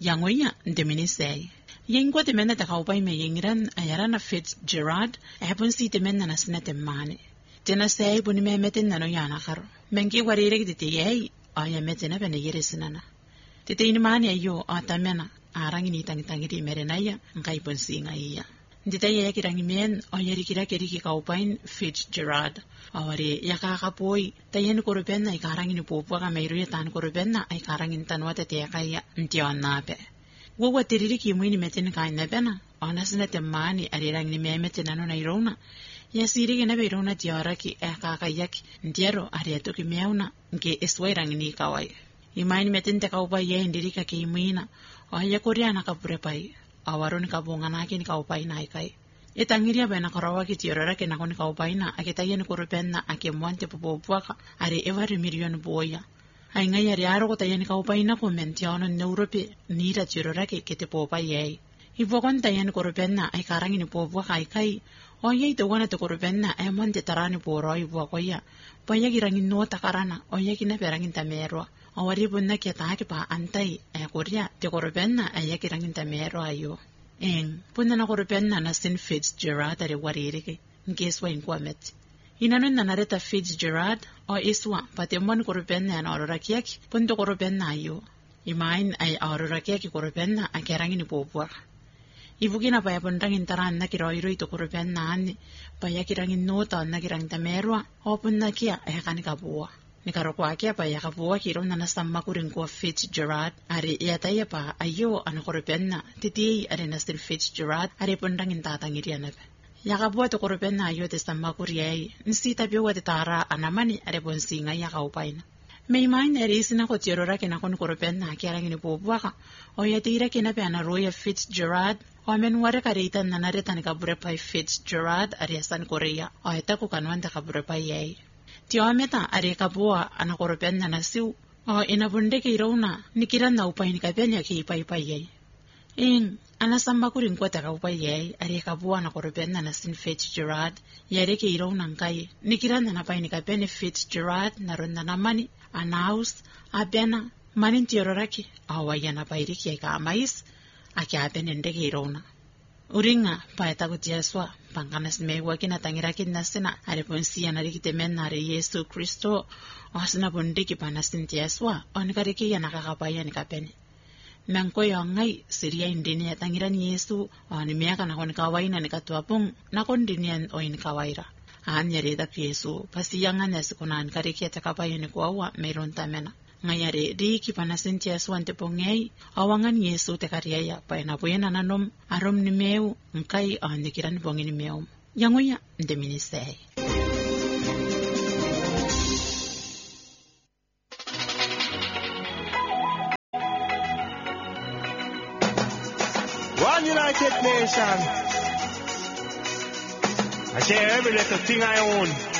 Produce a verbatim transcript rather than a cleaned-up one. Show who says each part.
Speaker 1: yangoya ndeminisei yengwa temena ta kaupai me yengran ayarana Fitzgerald ebon si temena na sinate mane tena sei buni me meten nano yana karo mengi warire gite yei aya metena bene yeresinana tete ini mane ayo atamena arangi ni tangi tangi di merenaya ngai bon singa iya ndita ya kirangi men oyeri kira keri ki kaupain Fitzgerald awari yakaka poi tayen korupenna ikarangi ni popwa ka meiru tan korupenna ay karangi tanwata te kaya ntiona pe wowa tiriri ki muini meten ka nebena onasna temani arirangi ni memeten nano na irona ya siri ke nabe irona tiara ki akaka yaki ndiero ariato ki meuna nke eswairangi ni kawai imaini meten te kaupai ye ndirika ki muina oya koreana ka purepai awaron ka bongana ki ni kaupai na ikai etangiria bena karawa ki tiorara ke nakoni kaupai na aketayen korupenna ake monte popopwaka are every million boya ai ngai ari aro ko tayen kaupai na komenti ono neurope nira tiorara ke kete popai ye ibokon tayen korupenna ai karangi ni popwaka ikai oye to wana to korupenna ai monte tarani poro ibokoya paya girangi no takarana oye ki na berangin tamero awari bunna ke taaki pa antai e korea te korupenna ai kirangin tamero ayo en punna na korupenna na sin Fitzgerald are waririke ngeswa inkwamet inano nanareta Fitzgerald o iswa patemon korupenna na orora kiaki punto korupenna ayo imain ai orora kiaki korupenna akerangin ni popwa ibugina pa yapondangin taran na kiroiro ito korupenna ani pa yakirangin nota na kirang tamero o punna kia e kanika buwa nikarokwa kia pa yakabuwa kiro na nasamma kurin ko Fitzgerald ari yataya pa ayo ano korupenna titi ari nasin Fitzgerald ari pondangin tatangiri anape yakabuwa to korupenna ayo te samma kuriyai nsita biwa te tara anamani ari bonsinga yakaupaina may mind ari isina ko tiorora kina kon korupenna kiarangini popwaka o yatira kina pe ana Roya Fitzgerald o men ware karitan na nareta ni kabure pa Fitzgerald ari asan Korea o yata ko kanwanta kabure pa yai tiometa are kabua ana korupenna na siu o inabunde ke irona nikiran na upai ni kapenya ke ipai pai yai in ana samba kurin kwata ka upai yai are kabua na korupenna na sin Fitzgerald yare ke irona nkai nikiran na pai ni kapenya Fitzgerald na ronda na mani anaus abena manin tiororaki awaya na pai riki ka mais ake abene ndege irona uringa paeta kutiaswa panganas mewa kina tangirakin nasina are ponsia na rikite menare Yesu Kristo osna bondiki panasin tiaswa onkariki yana kakapaya ni kapene nanko yongai siria indini ya tangirani Yesu oni miaka na kon kawaina ni katuapung na kondinian oin kawaira anyare da Yesu pasiyanga nesikunan kariki atakapaya ni kwawa meron tamena ngayare di ki panasin tiaswa ante pongei awangan Yesu te kariaya pa na buena nanom arom ni meu nkai anikiran bongi ni meu yangoya ndeminisei
Speaker 2: One United Nation. I share every little thing I own.